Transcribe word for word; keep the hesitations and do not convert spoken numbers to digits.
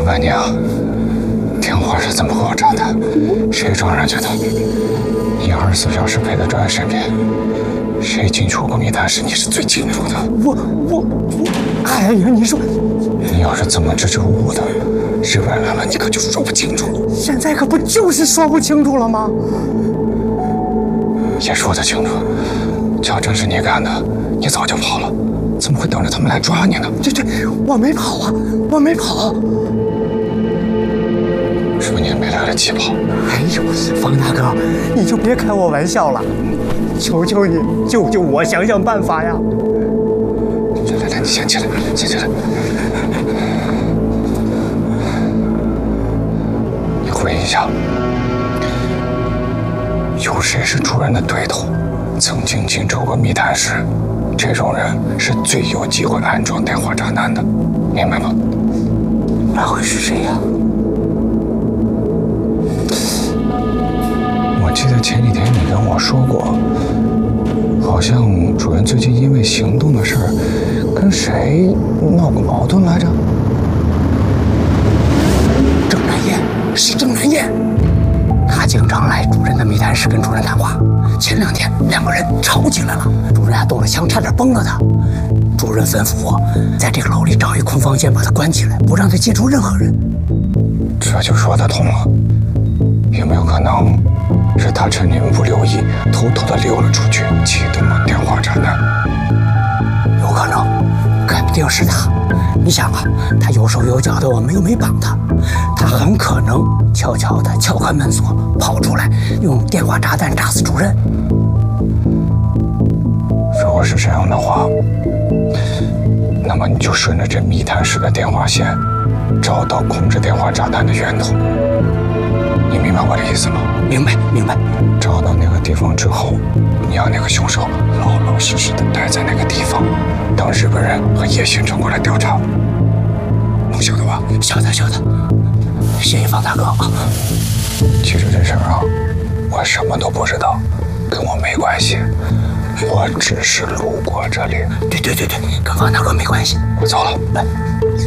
半年，电话是怎么给我找的？谁装上去的？你二十四小时陪在专员身边，谁进出过密探室，你是最清楚的。 我我我，哎呀，你说， 你要是这么支支吾吾的，日本人来了，你可就说不清楚。 现在可不就是说不清楚了吗？ 也说得清楚，要真是你干的，你早就跑了，怎么会等着他们来抓你呢？ 这这，我没跑啊，我没跑。 是不是你没来得及跑？ 哎呦，方大哥，你就别开我玩笑了，求求你救救我，想想办法呀！ 来来来，你先起来，先起来。你回忆一下，有谁是主任的对头，曾经进出过密探室？这种人是最有机会安装电话炸弹的，明白吗？ 那会是谁呀？ 我记得前几天你跟我说过，好像主任最近因为行动的事儿跟谁闹过矛盾来着？ 郑南燕，是郑南燕，他经常来主任的密探室跟主任谈话。前两天两个人吵起来了，主任还动了枪，差点崩了他。主任吩咐我在这个楼里找一空房间，把他关起来，不让他接触任何人。 这就说得通了。有没有可能是他趁你们不留意，偷偷的溜了出去，启动了电话炸弹？ 有可能，肯定是他。你想啊，他有手有脚的，我们又没绑他，他很可能悄悄地撬开门锁，跑出来，用电话炸弹炸死主任。 如果是这样的话，那么你就顺着这密探室的电话线，找到控制电话炸弹的源头。你明白我的意思吗？ 明白，明白。 找到那个地方之后，你让那个凶手老老实实的待在那个地方，等日本人和叶先生过来调查。能晓得吧？ 晓得，晓得。谢谢方大哥啊。 其实这事儿啊，我什么都不知道，跟我没关系。我只是路过这里。 对对对对，跟方大哥没关系。 我走了。 来。